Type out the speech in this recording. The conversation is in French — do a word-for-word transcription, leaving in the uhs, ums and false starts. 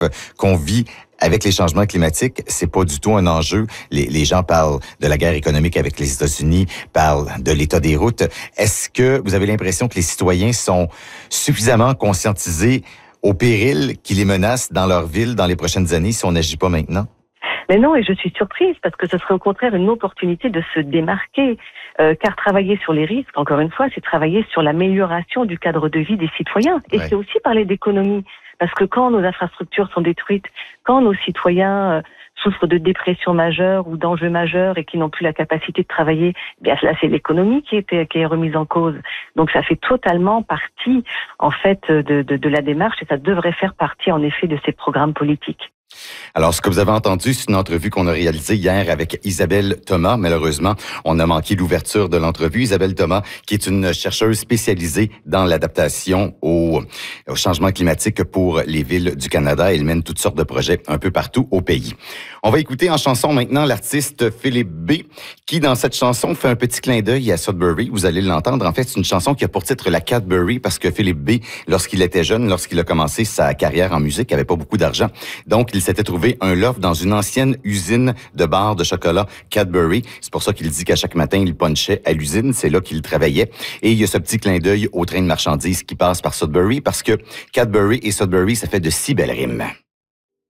qu'on vit avec les changements climatiques, c'est pas du tout un enjeu. Les, les gens parlent de la guerre économique avec les États-Unis, parlent de l'état des routes. Est-ce que vous avez l'impression que les citoyens sont suffisamment conscientisés au péril qui les menace dans leur ville dans les prochaines années si on n'agit pas maintenant? Mais non, et je suis surprise parce que ce serait au contraire une opportunité de se démarquer, euh, car travailler sur les risques, encore une fois, c'est travailler sur l'amélioration du cadre de vie des citoyens. Et ouais. C'est aussi parler d'économie, parce que quand nos infrastructures sont détruites, quand nos citoyens euh, souffrent de dépression majeure ou d'enjeux majeurs et qui n'ont plus la capacité de travailler, eh bien là c'est l'économie qui est, qui est remise en cause. Donc ça fait totalement partie en fait de, de, de la démarche et ça devrait faire partie en effet de ces programmes politiques. Alors, ce que vous avez entendu, c'est une entrevue qu'on a réalisée hier avec Isabelle Thomas. Malheureusement, on a manqué l'ouverture de l'entrevue. Isabelle Thomas, qui est une chercheuse spécialisée dans l'adaptation au, au changement climatique pour les villes du Canada. Elle mène toutes sortes de projets un peu partout au pays. On va écouter en chanson maintenant l'artiste Philippe B, qui, dans cette chanson, fait un petit clin d'œil à Sudbury. Vous allez l'entendre. En fait, c'est une chanson qui a pour titre La Cadbury, parce que Philippe B, lorsqu'il était jeune, lorsqu'il a commencé sa carrière en musique, avait pas beaucoup d'argent. Donc, il s'était trouvé un loft dans une ancienne usine de barres de chocolat Cadbury. C'est pour ça qu'il dit qu'à chaque matin, il punchait à l'usine. C'est là qu'il travaillait. Et il y a ce petit clin d'œil au train de marchandises qui passe par Sudbury, parce que Cadbury et Sudbury, ça fait de si belles rimes.